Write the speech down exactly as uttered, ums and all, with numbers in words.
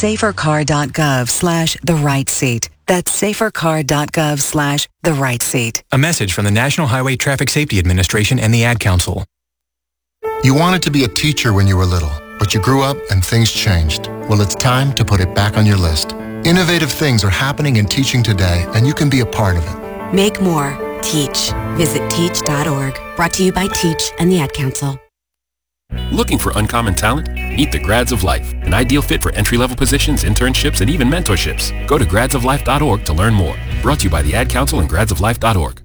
safercar.gov slash the right seat. That's safercar.gov slash the right seat. A message from the National Highway Traffic Safety Administration and the Ad Council. You wanted to be a teacher when you were little, but you grew up and things changed. Well, it's time to put it back on your list. Innovative things are happening in teaching today, and you can be a part of it. Make more. Teach. Visit teach dot org. Brought to you by Teach and the Ad Council. Looking for uncommon talent? Meet the Grads of Life, an ideal fit for entry-level positions, internships, and even mentorships. Go to grads of life dot org to learn more. Brought to you by the Ad Council and grads of life dot org.